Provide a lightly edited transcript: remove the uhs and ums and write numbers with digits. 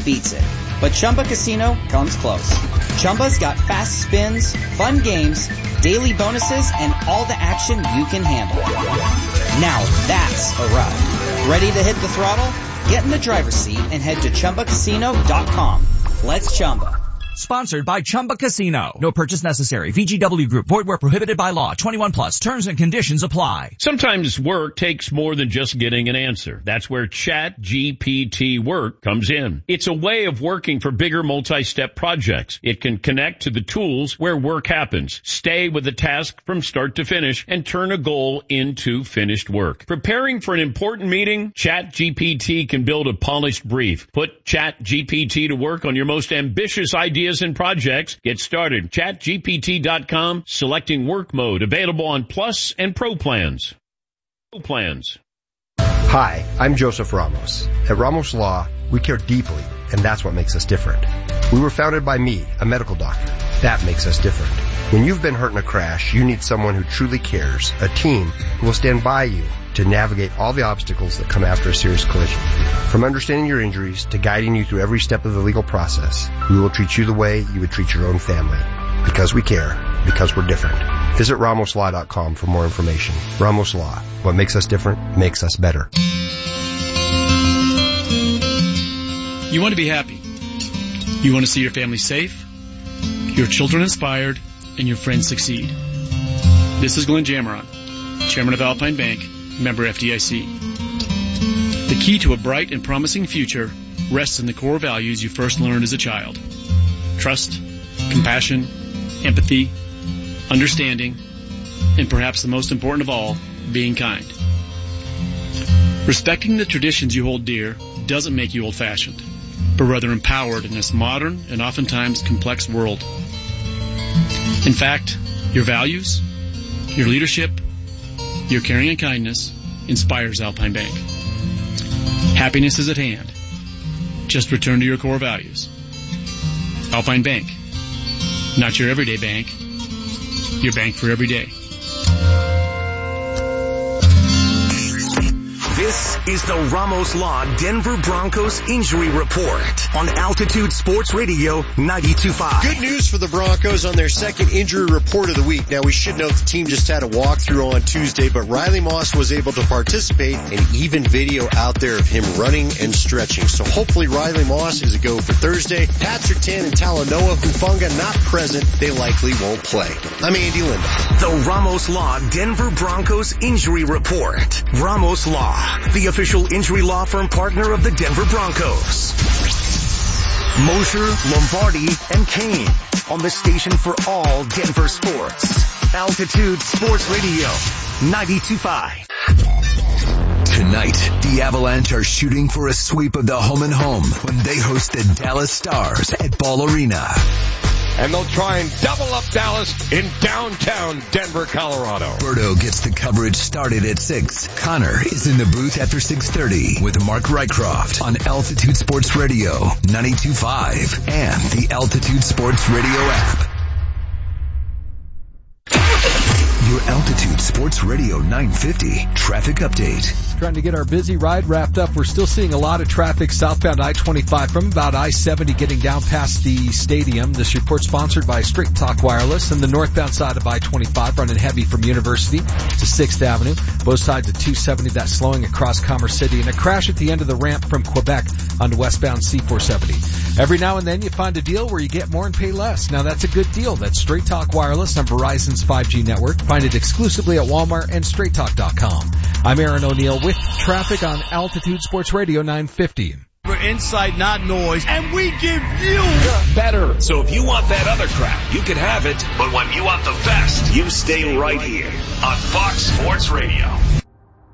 beats it. But Chumba Casino comes close. Chumba's got fast spins, fun games, daily bonuses, and all the action you can handle. Now that's a ride. Ready to hit the throttle? Get in the driver's seat and head to ChumbaCasino.com. Let's Chumba. Sponsored by Chumba Casino. No purchase necessary. VGW Group. Void where prohibited by law. 21 plus. Terms and conditions apply. Sometimes work takes more than just getting an answer. That's where ChatGPT Work comes in. It's a way of working for bigger multi-step projects. It can connect to the tools where work happens, stay with the task from start to finish, and turn a goal into finished work. Preparing for an important meeting? ChatGPT can build a polished brief. Put ChatGPT to work on your most ambitious ideas and projects. Get started. ChatGPT.com. Selecting work mode. Available on Plus and Pro plans. Hi, I'm Joseph Ramos. At Ramos Law, we care deeply, and that's what makes us different. We were founded by me, a medical doctor. That makes us different. When you've been hurt in a crash, you need someone who truly cares, a team who will stand by you to navigate all the obstacles that come after a serious collision. From understanding your injuries to guiding you through every step of the legal process, we will treat you the way you would treat your own family. Because we care. Because we're different. Visit RamosLaw.com for more information. Ramos Law. What makes us different makes us better. You want to be happy. You want to see your family safe, your children inspired, and your friends succeed. This is Glenn Jammeron, Chairman of Alpine Bank, member FDIC. The key to a bright and promising future rests in the core values you first learned as a child. Trust, compassion, empathy, understanding, and perhaps the most important of all, being kind. Respecting the traditions you hold dear doesn't make you old-fashioned, but rather empowered in this modern and oftentimes complex world. In fact, your values, your leadership, your caring and kindness inspires Alpine Bank. Happiness is at hand. Just return to your core values. Alpine Bank. Not your everyday bank. Your bank for every day. This is the Ramos Law Denver Broncos Injury Report on Altitude Sports Radio 92.5. Good news for the Broncos on their second injury report of the week. Now, we should note the team just had a walkthrough on Tuesday, but Riley Moss was able to participate, and even video out there of him running and stretching. So hopefully Riley Moss is a go for Thursday. Pat Surtain and Talanoa Hufanga not present. They likely won't play. I'm Andy Linda. The Ramos Law Denver Broncos Injury Report. Ramos Law, the official injury law firm partner of the Denver Broncos. Mosher, Lombardi, and Kane on the station for all Denver sports. Altitude Sports Radio 92.5. Tonight, the Avalanche are shooting for a sweep of the home and home when they host the Dallas Stars at Ball Arena. And they'll try and double up Dallas in downtown Denver, Colorado. Berto gets the coverage started at 6. Connor is in the booth after 6:30 with Mark Rycroft on Altitude Sports Radio 92.5 and the Altitude Sports Radio app. Your Altitude Sports Radio 950 traffic update. Trying to get our busy ride wrapped up. We're still seeing a lot of traffic southbound I-25 from about I-70 getting down past the stadium. This report sponsored by Straight Talk Wireless, and the northbound side of I-25 running heavy from University to 6th Avenue. Both sides of 270, that's slowing across Commerce City, and a crash at the end of the ramp from Quebec onto westbound C-470. Every now and then you find a deal where you get more and pay less. Now that's a good deal. That's Straight Talk Wireless on Verizon's 5G network. Find it exclusively at Walmart and StraightTalk.com. I'm Aaron O'Neill with traffic on Altitude Sports Radio 950. We're insight, not noise, and we give you better. So if you want that other crap, you can have it. But when you want the best, you stay right here on Fox Sports Radio.